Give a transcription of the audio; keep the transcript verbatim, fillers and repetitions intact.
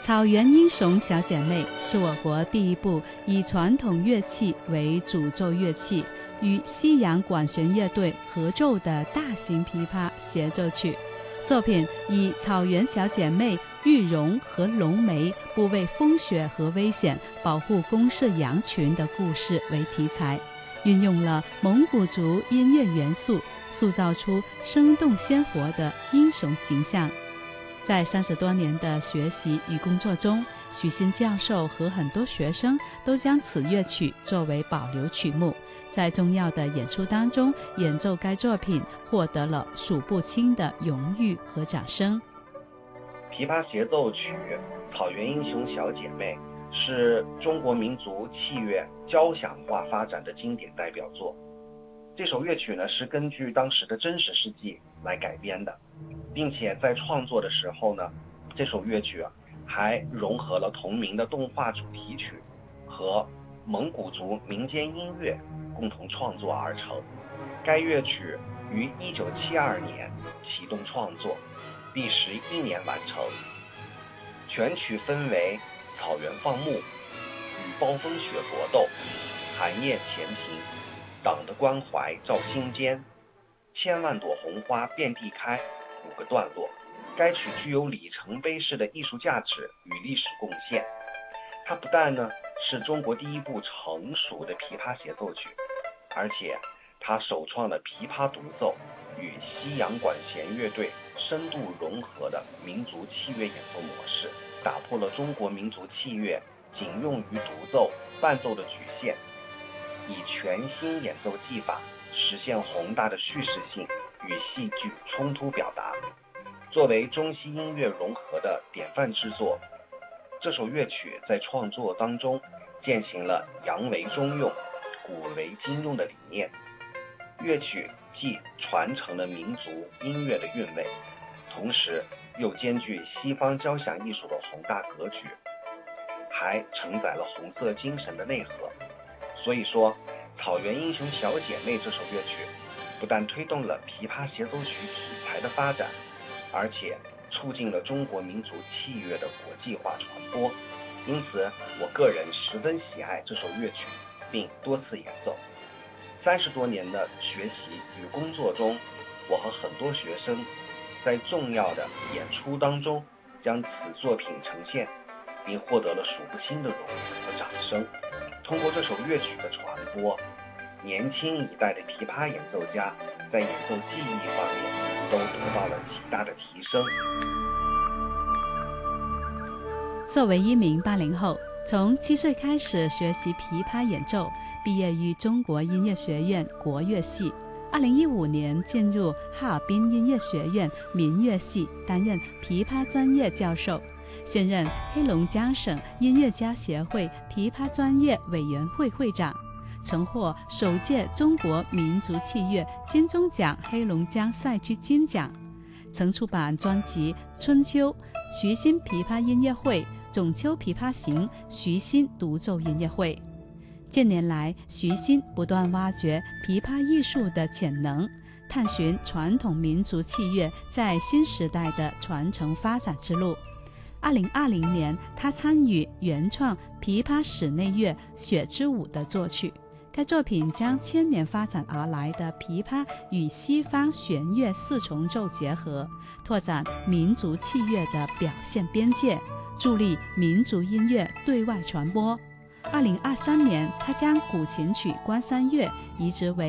草原英雄小姐妹是我国第一部以传统乐器为主奏乐器，与西洋管弦乐队合奏的大型琵琶协奏曲。作品以草原小姐妹玉容和龙梅不畏风雪和危险保护公社羊群的故事为题材，运用了蒙古族音乐元素，塑造出生动鲜活的英雄形象。在三十多年的学习与工作中，许昕教授和很多学生都将此乐曲作为保留曲目，在重要的演出当中演奏该作品，获得了数不清的荣誉和掌声。 琵琶协奏曲《草原英雄小姐妹》是中国民族器乐交响化发展的经典代表作。这首乐曲呢，是根据当时的真实事迹来改编的，并且在创作的时候呢，这首乐曲啊还融合了同名的动画主题曲和蒙古族民间音乐共同创作而成。该乐曲于一九七二年启动创作，第十一年完成。全曲分为草原放牧、雨暴风雪搏斗、寒夜前行、党的关怀照心间、千万朵红花遍地开五个段落。该曲具有里程碑式的艺术价值与历史贡献。它不但呢是中国第一部成熟的琵琶协奏曲，而且它首创了琵琶独奏与西洋管弦乐队深度融合的民族器乐演奏模式，打破了中国民族器乐仅用于独奏伴奏的局限，以全新演奏技法实现宏大的叙事性与戏剧冲突表达。作为中西音乐融合的典范之作，这首乐曲在创作当中践行了洋为中用、古为今用的理念。乐曲既传承了民族音乐的韵味，同时又兼具西方交响艺术的宏大格局，还承载了红色精神的内核。所以说，《草原英雄小姐妹》这首乐曲不但推动了琵琶协奏曲题材的发展，而且促进了中国民族器乐的国际化传播。因此我个人十分喜爱这首乐曲，并多次演奏。三十多年的学习与工作中，我和很多学生在重要的演出当中将此作品呈现，并获得了数不清的荣誉和掌声。通过这首乐曲的传播，年轻一代的琵琶演奏家在演奏技艺方面都得到了极大的提升。 作为一名八零后，从七岁开始学习琵琶演奏，毕业于中国音乐学院国乐系。二零一五年进入哈尔滨音乐学院民乐系，担任琵琶专业教授，现任黑龙江省音乐家协会琵琶专业委员会会长，曾获首届中国民族器乐金钟奖黑龙江赛区金奖，曾出版专辑《春秋》、徐昕琵琶音乐会、总秋琵琶行、徐昕独奏音乐会。近年来，徐昕不断挖掘琵琶艺术的潜能，探寻传统民族器乐在新时代的传承发展之路。二零二零年，他参与原创琵琶室内乐《雪之舞》的作曲。该作品将千年发展而来的琵琶与西方弦乐四重奏结合，拓展民族器乐的表现边界，助力民族音乐对外传播。二零二三年，他将古琴曲《关山月》移植为